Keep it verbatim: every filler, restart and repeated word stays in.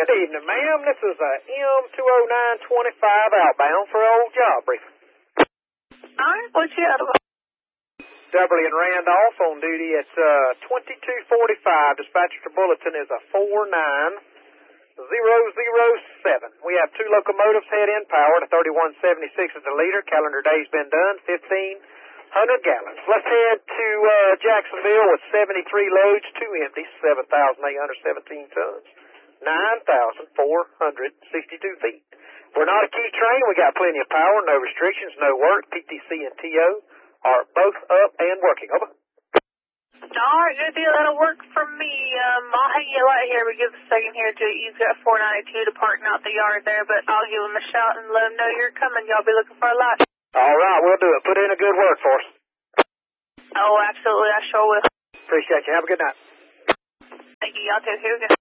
Good evening, ma'am. This is a M two oh nine twenty-five outbound for old job briefing. All right, what you out of? Beverly and Randolph on duty at uh, twenty-two forty-five. Dispatcher to bulletin is a four nine zero zero seven. We have two locomotives head in, power to thirty-one seventy-six is the leader. Calendar day's been done, fifteen hundred gallons. Let's head to uh, Jacksonville with seventy-three loads, two empties, seven thousand eight hundred seventeen tons, nine thousand four hundred sixty-two feet. We're not a key train. We got plenty of power, no restrictions, no work. P T C and T O are both up and working. Over. All right, good deal. That'll work for me. Um, I'll hang you right here. We give a second here to you've got four ninety-two departing out the yard there, but I'll give him a shout and let him know you're coming. Y'all be looking for a lot. All right, we'll do it. Put in a good word for us. Oh, absolutely. I sure will. Appreciate you. Have a good night. Thank you. Y'all too. Here we go.